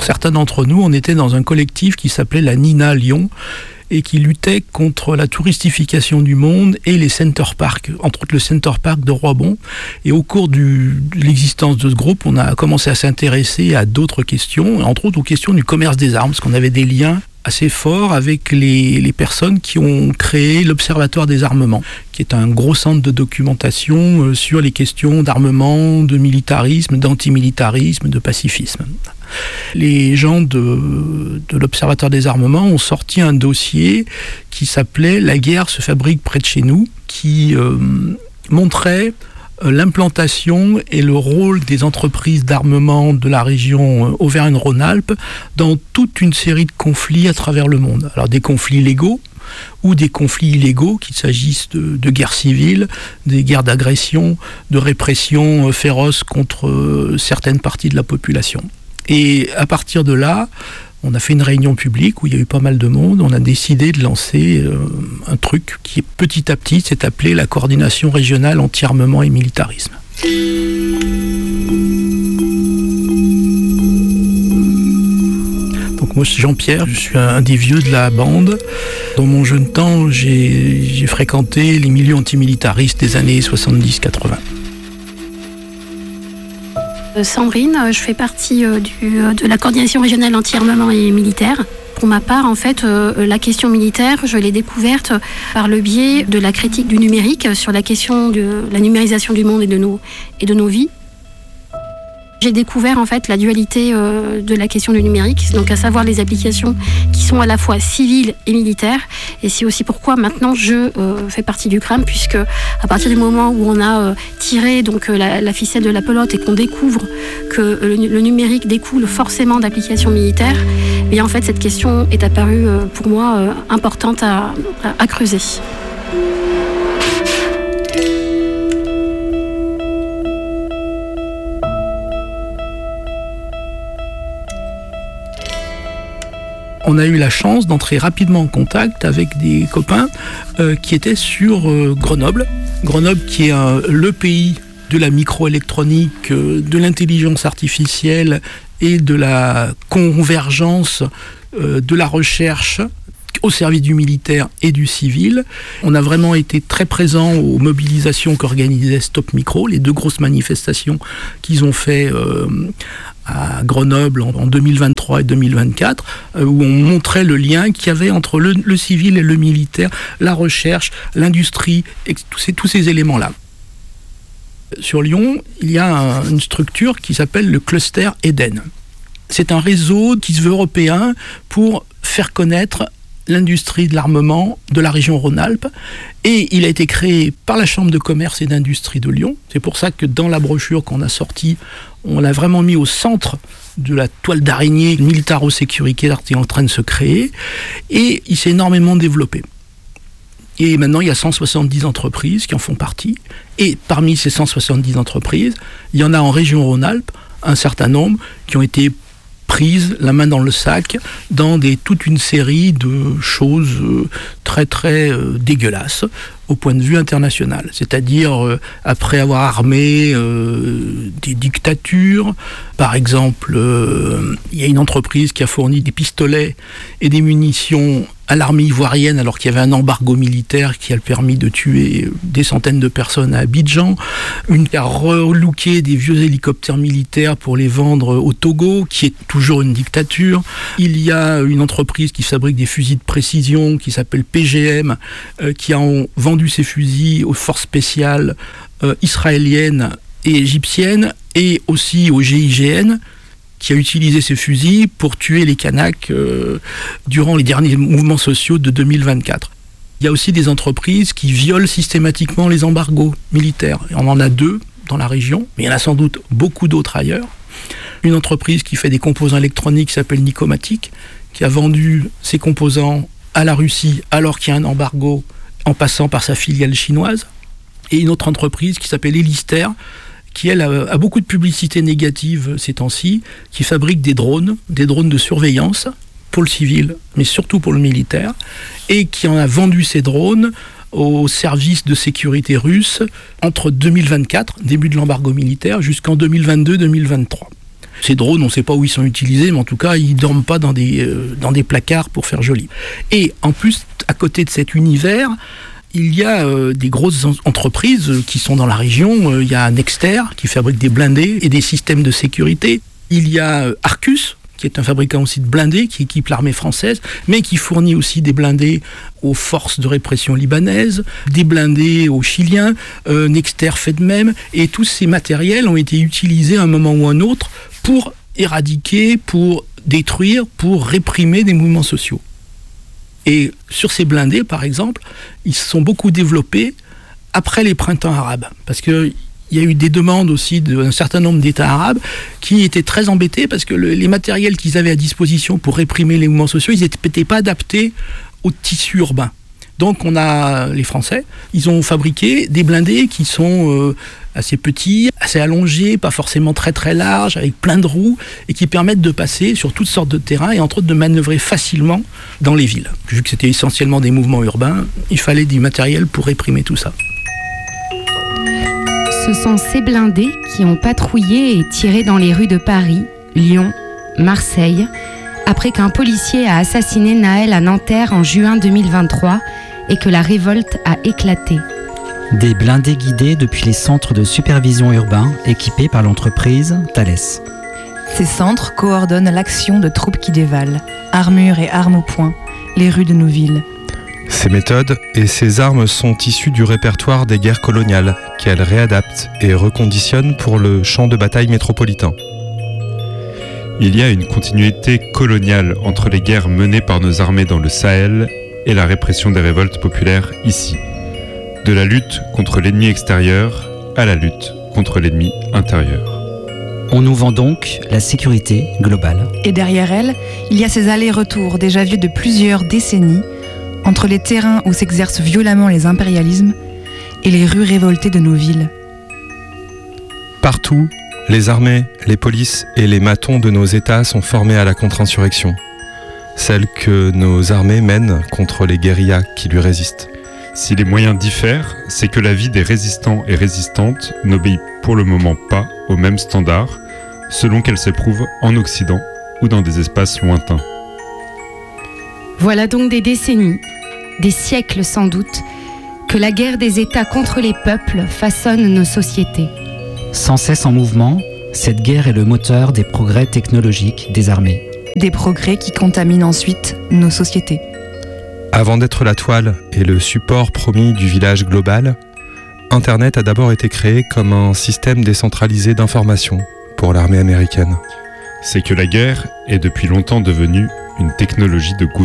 certains d'entre nous, on était dans un collectif qui s'appelait la Nina Lyon et qui luttait contre la touristification du monde et les center parks, entre autres le center park de Roibon. Et au cours de l'existence de ce groupe, on a commencé à s'intéresser à d'autres questions, entre autres aux questions du commerce des armes, parce qu'on avait des liens assez forts avec les personnes qui ont créé l'Observatoire des armements, qui est un gros centre de documentation sur les questions d'armement, de militarisme, d'antimilitarisme, de pacifisme. Les gens de l'Observatoire des armements ont sorti un dossier qui s'appelait « La guerre se fabrique près de chez nous », qui montrait l'implantation et le rôle des entreprises d'armement de la région Auvergne-Rhône-Alpes dans toute une série de conflits à travers le monde. Alors des conflits légaux ou des conflits illégaux, qu'il s'agisse de guerres civiles, des guerres d'agression, de répression féroce contre certaines parties de la population. Et à partir de là, on a fait une réunion publique où il y a eu pas mal de monde. On a décidé de lancer un truc qui, petit à petit, s'est appelé la coordination régionale anti-armement et militarisme. Donc moi, c'est Jean-Pierre, je suis un des vieux de la bande. Dans mon jeune temps, j'ai fréquenté les milieux antimilitaristes des années 70-80. Sandrine, je fais partie de la coordination régionale anti-armement et militaire. Pour ma part, en fait, la question militaire, je l'ai découverte par le biais de la critique du numérique sur la question de la numérisation du monde et de nos vies. J'ai découvert en fait la dualité de la question du numérique, donc à savoir les applications qui sont à la fois civiles et militaires. Et c'est aussi pourquoi maintenant je fais partie du CRAM, puisque à partir du moment où on a tiré donc la ficelle de la pelote et qu'on découvre que le numérique découle forcément d'applications militaires, eh bien en fait cette question est apparue pour moi importante à creuser. On a eu la chance d'entrer rapidement en contact avec des copains qui étaient sur Grenoble. Grenoble qui est le pays de la microélectronique, de l'intelligence artificielle et de la convergence de la recherche au service du militaire et du civil. On a vraiment été très présents aux mobilisations qu'organisait Stop Micro, les deux grosses manifestations qu'ils ont fait à Grenoble en 2023 et 2024, où on montrait le lien qu'il y avait entre le civil et le militaire, la recherche, l'industrie, et tous ces éléments-là. Sur Lyon, il y a une structure qui s'appelle le Cluster Eden. C'est un réseau qui se veut européen pour faire connaître l'industrie de l'armement de la région Rhône-Alpes, et il a été créé par la Chambre de commerce et d'industrie de Lyon. C'est pour ça que dans la brochure qu'on a sortie, on l'a vraiment mis au centre de la toile d'araignée militaro-sécuritaire qui est en train de se créer, et il s'est énormément développé. Et maintenant, il y a 170 entreprises qui en font partie, et parmi ces 170 entreprises, il y en a en région Rhône-Alpes un certain nombre qui ont été prises la main dans le sac dans toute une série de choses très très dégueulasses au point de vue international. C'est-à-dire après avoir armé des dictatures, par exemple, il y a une entreprise qui a fourni des pistolets et des munitions à l'armée ivoirienne alors qu'il y avait un embargo militaire qui a permis de tuer des centaines de personnes à Abidjan, une qui a relooké des vieux hélicoptères militaires pour les vendre au Togo, qui est toujours une dictature. Il y a une entreprise qui fabrique des fusils de précision qui s'appelle PGM, qui a vendu ses fusils aux forces spéciales israéliennes et égyptiennes et aussi au GIGN, qui a utilisé ces fusils pour tuer les Kanaks durant les derniers mouvements sociaux de 2024. Il y a aussi des entreprises qui violent systématiquement les embargos militaires. Et on en a 2 dans la région, mais il y en a sans doute beaucoup d'autres ailleurs. Une entreprise qui fait des composants électroniques qui s'appelle Nicomatic, qui a vendu ses composants à la Russie alors qu'il y a un embargo en passant par sa filiale chinoise. Et une autre entreprise qui s'appelle Elister, qui elle a beaucoup de publicité négative ces temps-ci, qui fabrique des drones de surveillance pour le civil, mais surtout pour le militaire, et qui en a vendu ces drones aux services de sécurité russes entre 2024, début de l'embargo militaire, jusqu'en 2022-2023. Ces drones, on ne sait pas où ils sont utilisés, mais en tout cas, ils ne dorment pas dans des placards pour faire joli. Et en plus, à côté de cet univers, il y a des grosses entreprises qui sont dans la région. Il y a Nexter qui fabrique des blindés et des systèmes de sécurité. Il y a Arcus, qui est un fabricant aussi de blindés, qui équipe l'armée française, mais qui fournit aussi des blindés aux forces de répression libanaises, des blindés aux Chiliens. Nexter fait de même. Et tous ces matériels ont été utilisés à un moment ou un autre pour éradiquer, pour détruire, pour réprimer des mouvements sociaux. Et sur ces blindés, par exemple, ils se sont beaucoup développés après les printemps arabes. Parce qu'il y a eu des demandes aussi d'un certain nombre d'États arabes qui étaient très embêtés parce que les matériels qu'ils avaient à disposition pour réprimer les mouvements sociaux, ils n'étaient pas adaptés au tissu urbain. Donc les Français, ils ont fabriqué des blindés qui sont assez petits, assez allongés, pas forcément très très larges, avec plein de roues, et qui permettent de passer sur toutes sortes de terrains et entre autres de manœuvrer facilement dans les villes. Vu que c'était essentiellement des mouvements urbains, il fallait du matériel pour réprimer tout ça. Ce sont ces blindés qui ont patrouillé et tiré dans les rues de Paris, Lyon, Marseille, après qu'un policier a assassiné Naël à Nanterre en juin 2023 et que la révolte a éclaté. Des blindés guidés depuis les centres de supervision urbains équipés par l'entreprise Thales. Ces centres coordonnent l'action de troupes qui dévalent, armures et armes au poing, les rues de nos villes. Ces méthodes et ces armes sont issues du répertoire des guerres coloniales qu'elles réadaptent et reconditionnent pour le champ de bataille métropolitain. Il y a une continuité coloniale entre les guerres menées par nos armées dans le Sahel et la répression des révoltes populaires ici. De la lutte contre l'ennemi extérieur à la lutte contre l'ennemi intérieur. On nous vend donc la sécurité globale. Et derrière elle, il y a ces allers-retours déjà vus de plusieurs décennies entre les terrains où s'exercent violemment les impérialismes et les rues révoltées de nos villes. Partout, les armées, les polices et les matons de nos États sont formés à la contre-insurrection, celle que nos armées mènent contre les guérillas qui lui résistent. Si les moyens diffèrent, c'est que la vie des résistants et résistantes n'obéit pour le moment pas aux mêmes standards, selon qu'elle s'éprouve en Occident ou dans des espaces lointains. Voilà donc des décennies, des siècles sans doute, que la guerre des États contre les peuples façonne nos sociétés. Sans cesse en mouvement, cette guerre est le moteur des progrès technologiques des armées. Des progrès qui contaminent ensuite nos sociétés. Avant d'être la toile et le support promis du village global, Internet a d'abord été créé comme un système décentralisé d'information pour l'armée américaine. C'est que la guerre est depuis longtemps devenue une technologie de gouvernement.